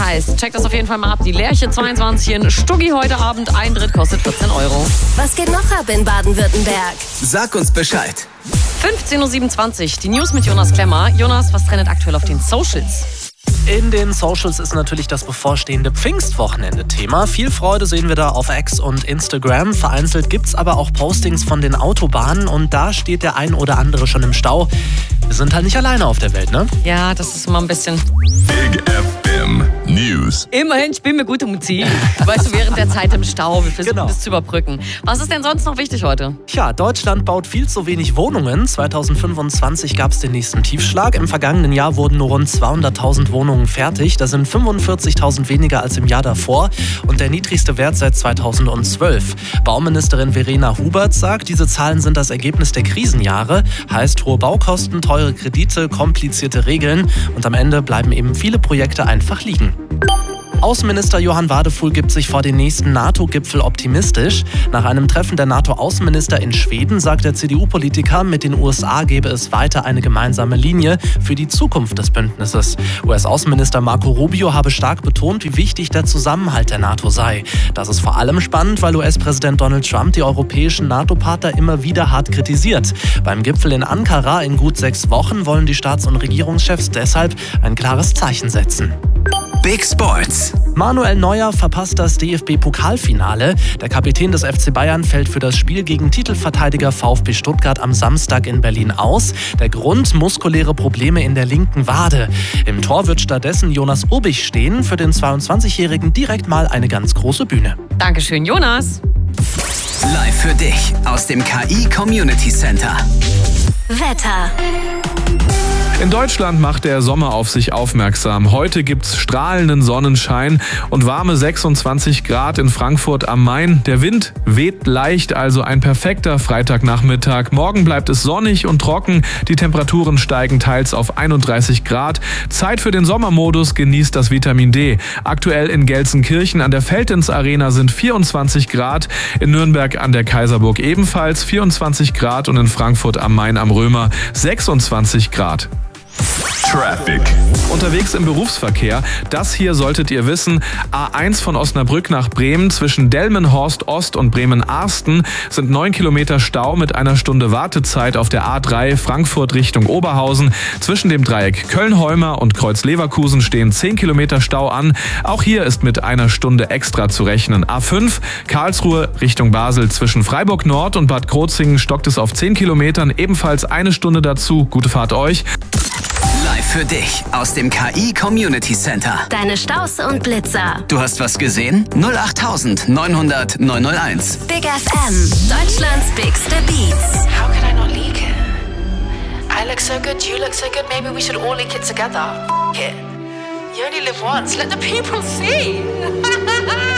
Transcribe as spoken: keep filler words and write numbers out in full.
heißt. Checkt das auf jeden Fall mal ab. Die Lerche zweiundzwanzig in Stuggi heute Abend. Eintritt kostet vierzehn Euro. Was geht noch ab in Baden-Württemberg? Sag uns Bescheid. fünfzehn Uhr siebenundzwanzig, die News mit Jonas Klemmer. Jonas, was trendet aktuell auf den Socials? In den Socials ist natürlich das bevorstehende Pfingstwochenende Thema. Viel Freude sehen wir da auf X und Instagram. Vereinzelt gibt's aber auch Postings von den Autobahnen und da steht der ein oder andere schon im Stau. Wir sind halt nicht alleine auf der Welt, ne? Ja, das ist immer ein bisschen... Big F M News. Immerhin spielen wir gute Musik. Weißt du, während der Zeit im Stau. Wir versuchen Genau. das zu überbrücken. Was ist denn sonst noch wichtig heute? Tja, Deutschland baut viel zu wenig Wohnungen. zweitausendfünfundzwanzig gab es den nächsten Tiefschlag. Im vergangenen Jahr wurden nur rund zweihunderttausend Wohnungen fertig. Das sind fünfundvierzigtausend weniger als im Jahr davor und der niedrigste Wert seit zweitausendzwölf. Bauministerin Verena Hubert sagt, diese Zahlen sind das Ergebnis der Krisenjahre. Heißt hohe Baukosten, teure Kredite, komplizierte Regeln und am Ende bleiben eben viele Projekte einfach liegen. Außenminister Johann Wadefuhl gibt sich vor den nächsten NATO-Gipfel optimistisch. Nach einem Treffen der NATO-Außenminister in Schweden sagt der C D U-Politiker, mit den U S A gebe es weiter eine gemeinsame Linie für die Zukunft des Bündnisses. U S-Außenminister Marco Rubio habe stark betont, wie wichtig der Zusammenhalt der NATO sei. Das ist vor allem spannend, weil U S-Präsident Donald Trump die europäischen NATO-Partner immer wieder hart kritisiert. Beim Gipfel in Ankara in gut sechs Wochen wollen die Staats- und Regierungschefs deshalb ein klares Zeichen setzen. Big Sports. Manuel Neuer verpasst das D F B-Pokalfinale. Der Kapitän des F C Bayern fällt für das Spiel gegen Titelverteidiger VfB Stuttgart am Samstag in Berlin aus. Der Grund: muskuläre Probleme in der linken Wade. Im Tor wird stattdessen Jonas Urbich stehen. Für den zweiundzwanzigjährigen direkt mal eine ganz große Bühne. Dankeschön, Jonas. Live für dich aus dem K I Community Center. Wetter. In Deutschland macht der Sommer auf sich aufmerksam. Heute gibt's strahlenden Sonnenschein und warme sechsundzwanzig Grad in Frankfurt am Main. Der Wind weht leicht, also ein perfekter Freitagnachmittag. Morgen bleibt es sonnig und trocken. Die Temperaturen steigen teils auf einunddreißig Grad. Zeit für den Sommermodus, genießt das Vitamin D. Aktuell in Gelsenkirchen an der Feldins Arena sind vierundzwanzig Grad. In Nürnberg an der Kaiserburg ebenfalls vierundzwanzig Grad und in Frankfurt am Main am Römer sechsundzwanzig Grad. Traffic. Unterwegs im Berufsverkehr, das hier solltet ihr wissen, A eins von Osnabrück nach Bremen zwischen Delmenhorst Ost und Bremen-Arsten sind neun Kilometer Stau mit einer Stunde Wartezeit auf der A drei Frankfurt Richtung Oberhausen. Zwischen dem Dreieck Köln-Heumar und Kreuz-Leverkusen stehen zehn Kilometer Stau an. Auch hier ist mit einer Stunde extra zu rechnen. A fünf Karlsruhe Richtung Basel zwischen Freiburg Nord und Bad Krozingen stockt es auf zehn Kilometern, ebenfalls eine Stunde dazu. Gute Fahrt euch. Live für dich aus dem K I Community Center. Deine Staus und Blitzer. Du hast was gesehen? null acht neun null null neun null eins. Big F M. Deutschlands bigste Beats. How could I not leak it? I look so good, you look so good, maybe we should all leak it together. F it. You only live once, let the people see.